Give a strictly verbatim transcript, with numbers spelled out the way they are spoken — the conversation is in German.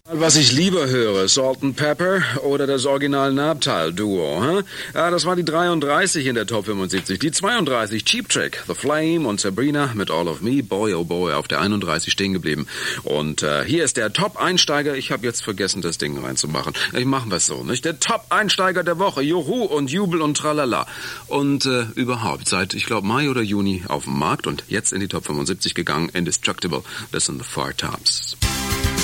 Was ich lieber höre, Salt and Pepper oder das Original Nabtal-Duo. Hm? Ja, das war die dreiunddreißig in der Top fünfundsiebzig. Die zweiunddreißig, Cheap Trick, The Flame und Sabrina mit All of Me. Boy, oh boy, auf der einunddreißig stehen geblieben. Und äh, hier ist der Top-Einsteiger. Ich habe jetzt vergessen, das Ding reinzumachen. Ich machen wir es so, nicht? Der Top-Einsteiger der Woche. Juhu und Jubel und Tralala. Und äh, überhaupt seit, ich glaube, Mai oder Juni auf dem Markt und jetzt in die Top fünfundsiebzig gegangen. Indestructible. Das sind The Four Tops.